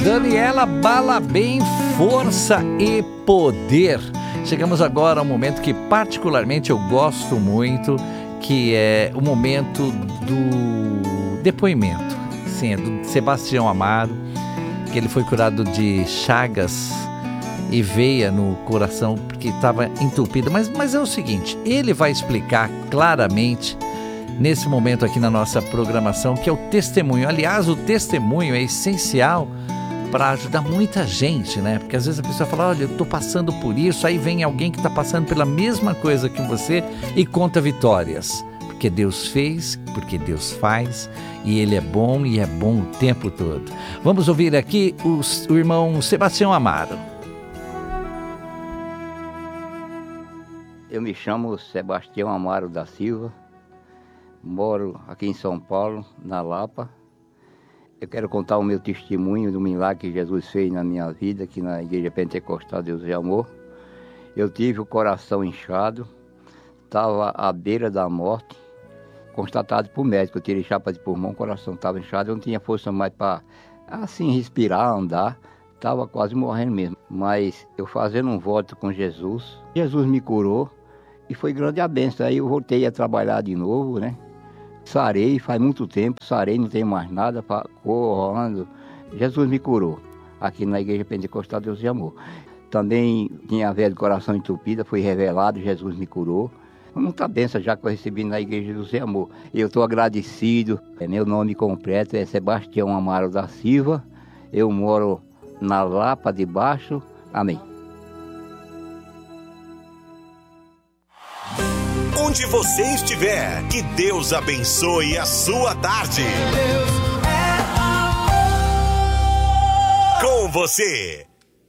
Daniela Balabem, Força e Poder. Chegamos agora ao momento que particularmente eu gosto muito, que é o momento do depoimento. Sim, é do Sebastião Amaro, que ele foi curado de chagas e veia no coração porque estava entupido. Mas é o seguinte, ele vai explicar claramente nesse momento aqui na nossa programação, que é o testemunho. Aliás, o testemunho é essencial para ajudar muita gente, né? Porque às vezes a pessoa fala, olha, eu estou passando por isso, aí vem alguém que está passando pela mesma coisa que você e conta vitórias. Porque Deus fez, porque Deus faz, e Ele é bom e é bom o tempo todo. Vamos ouvir aqui o irmão Sebastião Amaro. Eu me chamo Sebastião Amaro da Silva, moro aqui em São Paulo, na Lapa. Eu quero contar o meu testemunho do milagre que Jesus fez na minha vida, aqui na Igreja Pentecostal Deus e Amor. Eu tive o coração inchado, estava à beira da morte, constatado por médico. Eu tirei chapa de pulmão, o coração estava inchado, eu não tinha força mais para, assim, respirar, andar. Estava quase morrendo mesmo. Mas eu fazendo um voto com Jesus, Jesus me curou e foi grande a bênção. Aí eu voltei a trabalhar de novo, né? Sarei, faz muito tempo, sarei, não tenho mais nada, correndo. Jesus me curou, aqui na Igreja Pentecostal Deus e Amor. Também tinha a veia do coração entupida, foi revelado, Jesus me curou. Muita bênção já que eu recebi na Igreja Deus e Amor. Eu estou agradecido. Meu nome completo é Sebastião Amaro da Silva. Eu moro na Lapa de Baixo. Amém. Onde você estiver, que Deus abençoe a sua tarde. Deus é amor. Com você,